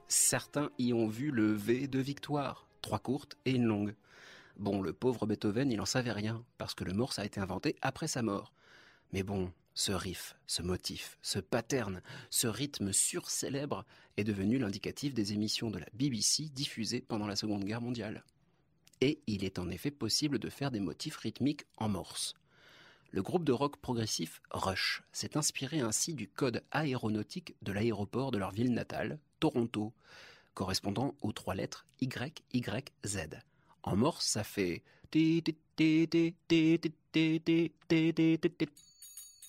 Certains y ont vu le V de victoire, 3 courtes et une longue. Bon, le pauvre Beethoven, il en savait rien, parce que le morse a été inventé après sa mort. Mais bon, ce riff, ce motif, ce pattern, ce rythme surcélèbre est devenu l'indicatif des émissions de la BBC diffusées pendant la Seconde Guerre mondiale. Et il est en effet possible de faire des motifs rythmiques en morse. Le groupe de rock progressif Rush s'est inspiré ainsi du code aéronautique de l'aéroport de leur ville natale, Toronto, correspondant aux 3 lettres YYZ. En morse, ça fait